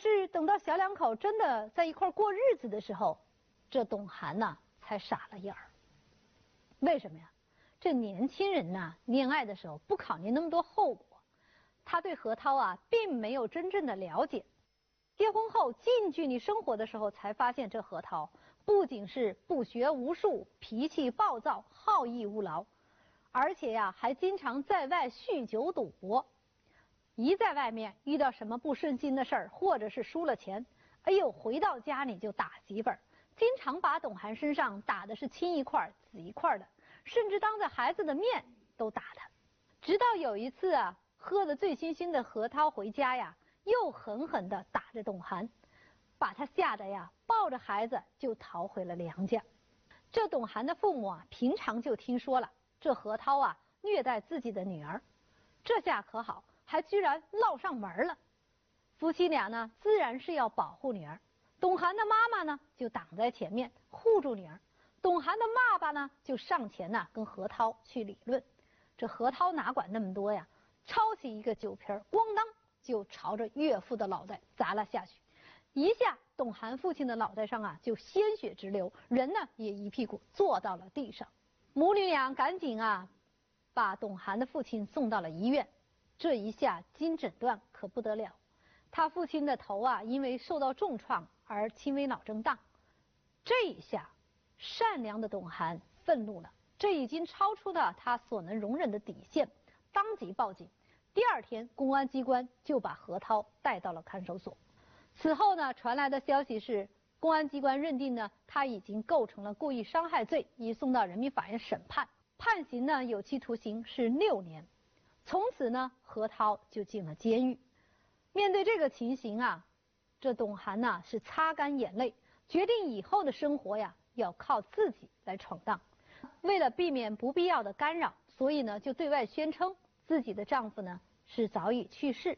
是等到小两口真的在一块过日子的时候，这董涵呐才傻了眼儿。为什么呀？这年轻人呐，恋爱的时候不考虑那么多后果，他对何涛啊并没有真正的了解。结婚后近距离生活的时候，才发现这何涛不仅是不学无术、脾气暴躁、好逸恶劳，而且呀还经常在外酗酒赌博。一在外面遇到什么不顺心的事儿，或者是输了钱，哎呦，回到家里就打媳妇儿，经常把董涵身上打的是青一块紫一块的，甚至当着孩子的面都打他。直到有一次啊，喝得醉醺醺的何涛回家呀，又狠狠地打着董涵，把他吓得呀抱着孩子就逃回了娘家。这董涵的父母啊，平常就听说了这何涛啊虐待自己的女儿，这下可好，还居然闹上门了。夫妻俩呢，自然是要保护女儿。董涵的妈妈呢，就挡在前面护住女儿。董涵的爸爸呢，就上前呢跟何涛去理论。这何涛哪管那么多呀，抄起一个酒瓶，咣当就朝着岳父的脑袋砸了下去。一下，董涵父亲的脑袋上啊就鲜血直流，人呢也一屁股坐到了地上。母女俩赶紧啊把董涵的父亲送到了医院。这一下经诊断可不得了，他父亲的头啊因为受到重创而轻微脑震荡。这一下，善良的董涵愤怒了，这已经超出了他所能容忍的底线，当即报警。第二天，公安机关就把何涛带到了看守所。此后呢，传来的消息是，公安机关认定呢他已经构成了故意伤害罪，移送到人民法院审判，判刑呢有期徒刑是6年。从此呢，何涛就进了监狱。面对这个情形啊，这董涵呐是擦干眼泪，决定以后的生活呀要靠自己来闯荡。为了避免不必要的干扰，所以呢就对外宣称自己的丈夫呢是早已去世。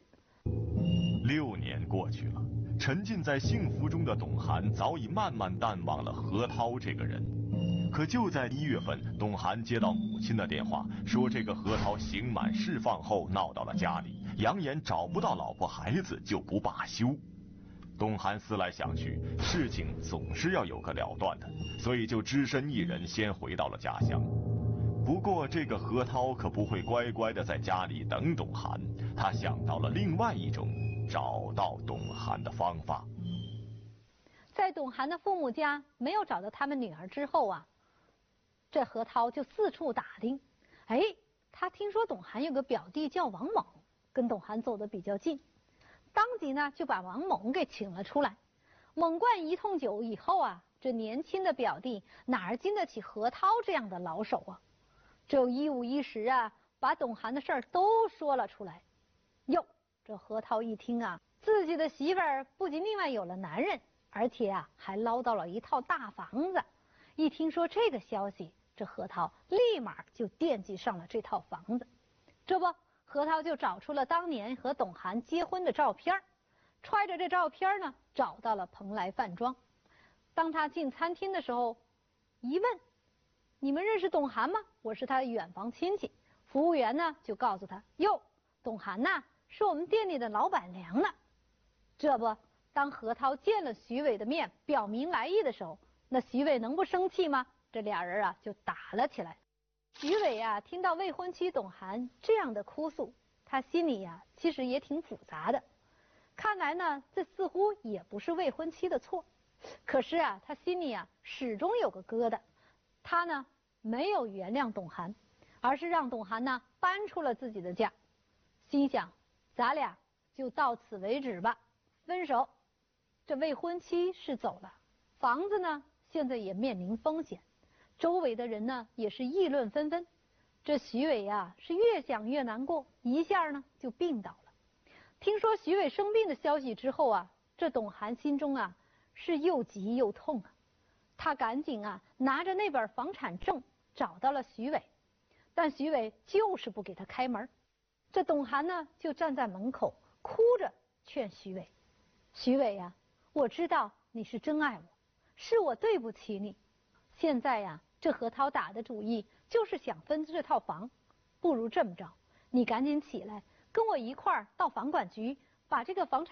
6年过去了，沉浸在幸福中的董涵早已慢慢淡忘了何涛这个人。可就在1月份，董涵接到母亲的电话，说这个何涛刑满释放后闹到了家里，扬言找不到老婆孩子就不罢休。董涵思来想去，事情总是要有个了断的，所以就只身一人先回到了家乡。不过这个何涛可不会乖乖的在家里等董涵，他想到了另外一种找到董涵的方法。 在董涵的父母家没有找到他们女儿之后啊，这何涛就四处打听。哎，他听说董涵有个表弟叫王猛，跟董涵走得比较近，当即呢就把王猛给请了出来。猛灌一通酒以后啊，这年轻的表弟哪儿经得起何涛这样的老手啊，这一五一十啊把董涵的事儿都说了出来。哟，这何涛一听啊，自己的媳妇儿不仅另外有了男人，而且啊还捞到了一套大房子。一听说这个消息，这何涛立马就惦记上了这套房子。这不，何涛就找出了当年和董涵结婚的照片，揣着这照片呢，找到了蓬莱饭庄。当他进餐厅的时候，一问：“你们认识董涵吗？我是他的远房亲戚。”服务员呢就告诉他：“哟，董涵呐，是我们店里的老板娘呢。”这不，当何涛见了徐伟的面，表明来意的时候，那徐伟能不生气吗？这俩人啊就打了起来。徐伟啊听到未婚妻董涵这样的哭诉，他心里呀其实也挺复杂的。看来呢，这似乎也不是未婚妻的错，可是啊，他心里啊始终有个疙瘩。他呢没有原谅董涵，而是让董涵呢搬出了自己的家，心想咱俩就到此为止吧，分手。这未婚妻是走了，房子呢现在也面临风险，周围的人呢也是议论纷纷。这徐伟啊是越想越难过，一下呢就病倒了。听说徐伟生病的消息之后啊，这董涵心中啊是又急又痛啊。他赶紧啊拿着那本房产证找到了徐伟，但徐伟就是不给他开门。这董涵呢就站在门口哭着劝徐伟：“徐伟呀，我知道你是真爱我，是我对不起你。现在呀，这何涛打的主意就是想分这套房，不如这么着，你赶紧起来，跟我一块儿到房管局把这个房产